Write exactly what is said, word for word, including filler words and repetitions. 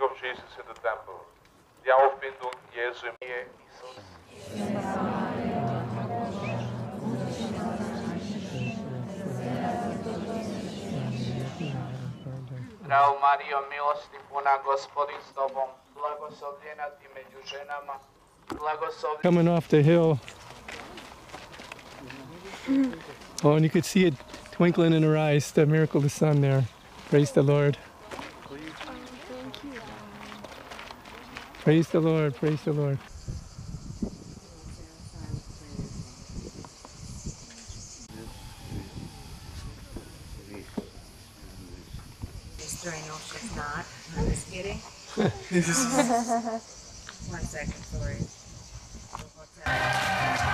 of Jesus in the temple. Die Auffindung Jesu im Jesus. Zdravo Marijo, milosti puna, Gospodin s tobom, blagoslovljena ti među ženama, blagoslovljena. Coming off the hill. Oh, and you could see it twinkling in her eyes, the miracle of the sun there. Praise the Lord. Praise the Lord, praise the Lord. Sister, I know she's not. I'm just kidding. One second, sorry.